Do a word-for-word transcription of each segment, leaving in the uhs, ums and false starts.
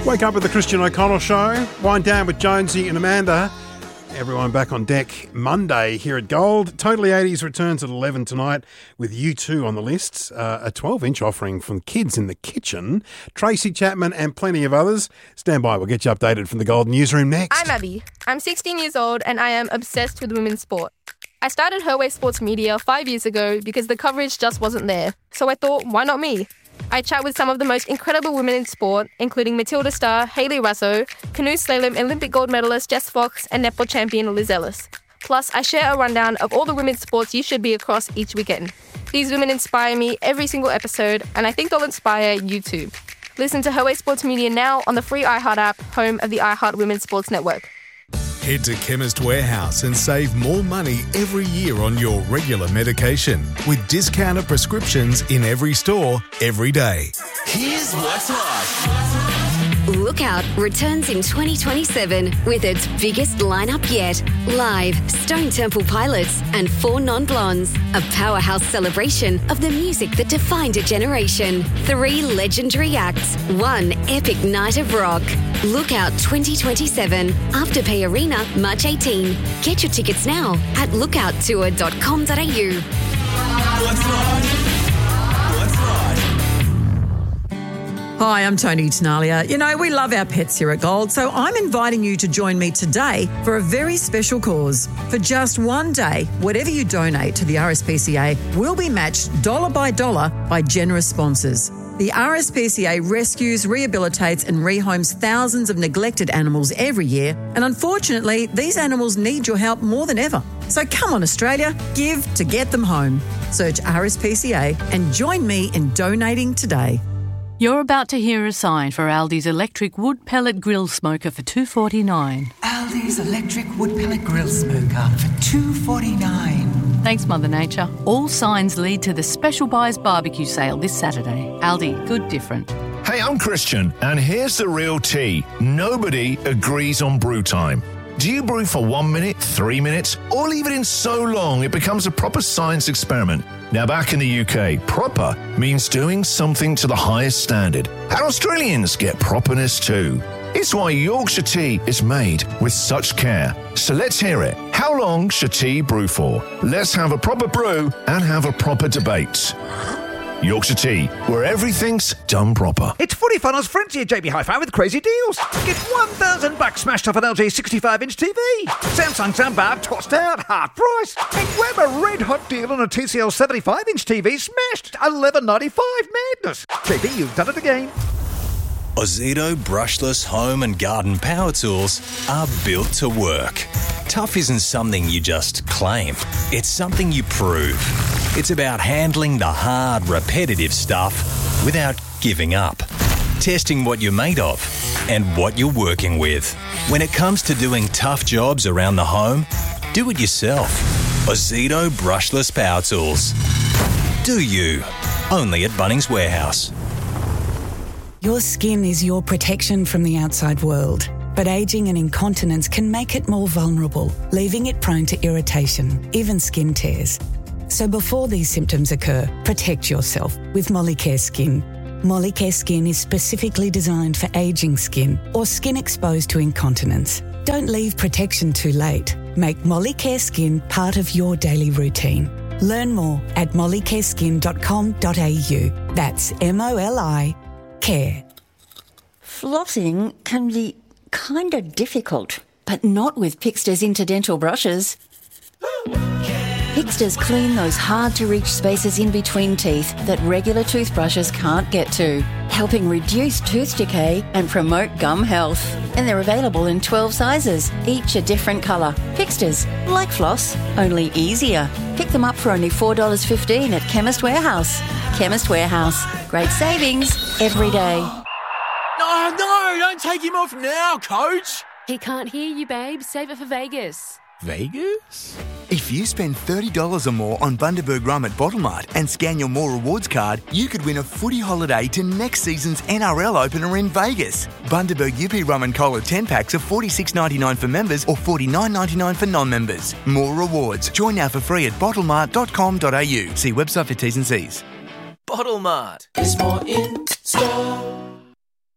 Wake up with the Christian O'Connell Show. Wind down with Jonesy and Amanda. Everyone back on deck Monday here at Gold. Totally eighties returns at eleven tonight with U two on the list. Uh, a twelve-inch offering from Kids in the Kitchen, Tracy Chapman and plenty of others. Stand by, we'll get you updated from the Gold Newsroom next. I'm Abby. I'm sixteen years old and I am obsessed with women's sport. I started Her Way Sports Media five years ago because the coverage just wasn't there. So I thought, why not me? I chat with some of the most incredible women in sport, including Matilda Starr, Hayley Russo, canoe slalom Olympic gold medalist Jess Fox, and netball champion Liz Ellis. Plus, I share a rundown of all the women's sports you should be across each weekend. These women inspire me every single episode, and I think they'll inspire you too. Listen to Her Way Sports Media now on the free iHeart app, home of the iHeart Women's Sports Network. Head to Chemist Warehouse and save more money every year on your regular medication with discounted prescriptions in every store, every day. Here's what's hot. Lookout returns in twenty twenty-seven with its biggest lineup yet. Live, Stone Temple Pilots and Four Non-Blondes. A powerhouse celebration of the music that defined a generation. Three legendary acts, one epic night of rock. Lookout twenty twenty-seven. Afterpay Arena, March eighteenth. Get your tickets now at lookout tour dot com dot a u. What's hot? What's hot? Hi, I'm Tony Tenalia. You know, we love our pets here at Gold, so I'm inviting you to join me today for a very special cause. For just one day, whatever you donate to the R S P C A will be matched dollar by dollar by generous sponsors. The R S P C A rescues, rehabilitates and rehomes thousands of neglected animals every year, and unfortunately, these animals need your help more than ever. So come on, Australia, give to get them home. Search R S P C A and join me in donating today. You're about to hear a sign for Aldi's electric wood pellet grill smoker for two dollars forty-nine. Aldi's electric wood pellet grill smoker for two dollars forty-nine. Thanks, Mother Nature. All signs lead to the Special Buys barbecue sale this Saturday. Aldi, good different. Hey, I'm Christian, and here's the real tea. Nobody agrees on brew time. Do you brew for one minute, three minutes, or leave it in so long it becomes a proper science experiment? Now, back in the U K, proper means doing something to the highest standard. And Australians get properness too. It's why Yorkshire tea is made with such care. So let's hear it. How long should tea brew for? Let's have a proper brew and have a proper debate. Yorkshire Tea, where everything's done proper. It's Footy Funnels Frenzy at J B Hi-Fi with crazy deals. Get one thousand bucks smashed off an L G sixty-five inch T V. Samsung soundbar tossed out, half price. And grab a red hot deal on a T C L seventy-five inch T V smashed, eleven ninety-five. Madness. J B, you've done it again. Ozito brushless home and garden power tools are built to work. Tough isn't something you just claim. It's something you prove. It's about handling the hard, repetitive stuff without giving up. Testing what you're made of and what you're working with. When it comes to doing tough jobs around the home, do it yourself. Ozito brushless power tools. Do you. Only at Bunnings Warehouse. Your skin is your protection from the outside world, but ageing and incontinence can make it more vulnerable, leaving it prone to irritation, even skin tears. So before these symptoms occur, protect yourself with Molicare Skin. Molicare Skin is specifically designed for ageing skin or skin exposed to incontinence. Don't leave protection too late. Make Molicare Skin part of your daily routine. Learn more at molicare skin dot com dot a u. That's M O L I care. Flossing can be kind of difficult, but not with Pixter's Interdental brushes. Pixter's clean those hard-to-reach spaces in between teeth that regular toothbrushes can't get to, helping reduce tooth decay and promote gum health. And they're available in twelve sizes, each a different colour. Pixter's, like floss, only easier. Pick them up for only four dollars fifteen at Chemist Warehouse. Chemist Warehouse. Great savings every day. No, no, don't take him off now, Coach. He can't hear you, babe. Save it for Vegas. Vegas? If you spend thirty dollars or more on Bundaberg Rum at Bottlemart and scan your More Rewards card, you could win a footy holiday to next season's N R L opener in Vegas. Bundaberg U P Rum and Cola ten packs are forty-six ninety-nine for members or forty-nine ninety-nine for non-members. More Rewards. Join now for free at bottlemart dot com dot a u. See website for T's and C's. Bottlemart. There's more in store.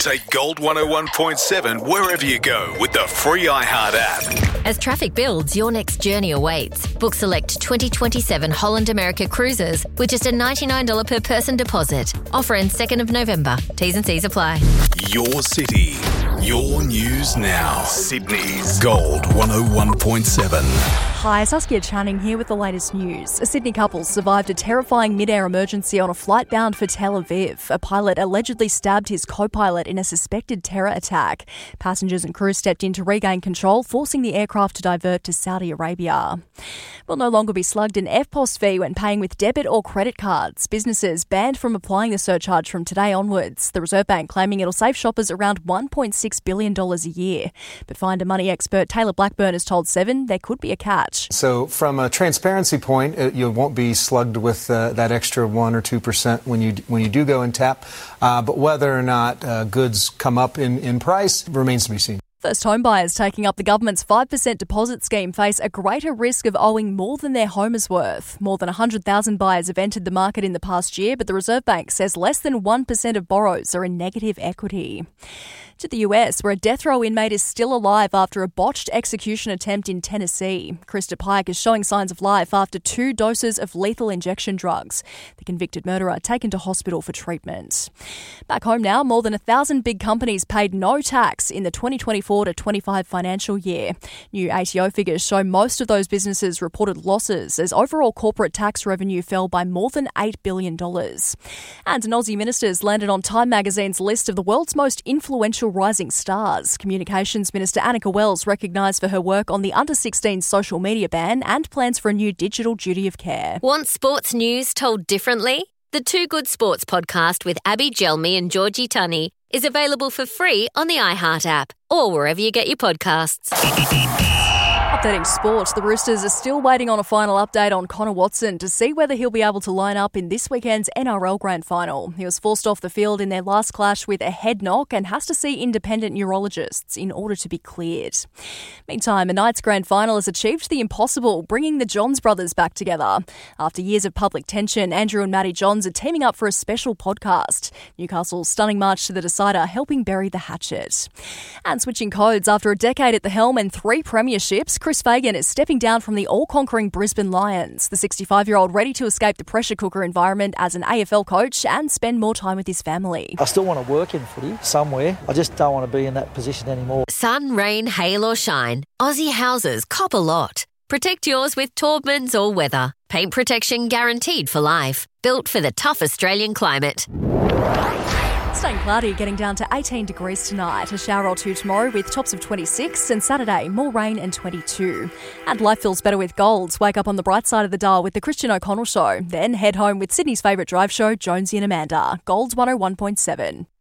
Take Gold one oh one point seven wherever you go with the free iHeart app. As traffic builds, your next journey awaits. Book select twenty twenty-seven Holland America cruises with just a ninety-nine dollars per person deposit. Offer ends second of November. T's and C's apply. Your city, your news now. Sydney's Gold one oh one point seven. Hi, Saskia Channing here with the latest news. A Sydney couple survived a terrifying mid-air emergency on a flight bound for Tel Aviv. A pilot allegedly stabbed his co-pilot in a suspected terror attack. Passengers and crew stepped in to regain control, forcing the aircraft to divert to Saudi Arabia. Will no longer be slugged an F P O S fee when paying with debit or credit cards. Businesses banned from applying the surcharge from today onwards. The Reserve Bank claiming it'll save shoppers around one point six billion dollars a year. But Find a Money expert Taylor Blackburn has told Seven there could be a catch. So from a transparency point, uh, you won't be slugged with uh, that extra one or two percent when you when you do go and tap. Uh, but whether or not uh, goods come up in, in price remains to be seen. First home buyers taking up the government's five percent deposit scheme face a greater risk of owing more than their home is worth. More than one hundred thousand buyers have entered the market in the past year, but the Reserve Bank says less than one percent of borrowers are in negative equity. To the U S, where a death row inmate is still alive after a botched execution attempt in Tennessee. Krista Pike is showing signs of life after two doses of lethal injection drugs. The convicted murderer taken to hospital for treatment. Back home now, more than a thousand big companies paid no tax in the twenty twenty-four to twenty-five financial year. New A T O figures show most of those businesses reported losses as overall corporate tax revenue fell by more than eight billion dollars. And an Aussie minister's landed on Time magazine's list of the world's most influential rising stars. Communications Minister Annika Wells recognised for her work on the under sixteen social media ban and plans for a new digital duty of care. Want sports news told differently? The Two Good Sports podcast with Abby Gelmi and Georgie Tunney is available for free on the iHeart app or wherever you get your podcasts. Updating sport, the Roosters are still waiting on a final update on Connor Watson to see whether he'll be able to line up in this weekend's N R L Grand Final. He was forced off the field in their last clash with a head knock and has to see independent neurologists in order to be cleared. Meantime, a Knights Grand Final has achieved the impossible, bringing the Johns brothers back together. After years of public tension, Andrew and Matty Johns are teaming up for a special podcast. Newcastle's stunning march to the decider helping bury the hatchet. And switching codes, after a decade at the helm and three premierships, Chris Fagan is stepping down from the all-conquering Brisbane Lions. The sixty-five-year-old ready to escape the pressure cooker environment as an A F L coach and spend more time with his family. I still want to work in footy somewhere. I just don't want to be in that position anymore. Sun, rain, hail or shine, Aussie houses cop a lot. Protect yours with Taubman's All Weather. Paint protection guaranteed for life. Built for the tough Australian climate. Staying cloudy, getting down to eighteen degrees tonight. A shower or two tomorrow with tops of twenty-six, and Saturday more rain and twenty-two. And life feels better with Golds. Wake up on the bright side of the dial with the Christian O'Connell Show. Then head home with Sydney's favourite drive show, Jonesy and Amanda. Golds one oh one point seven.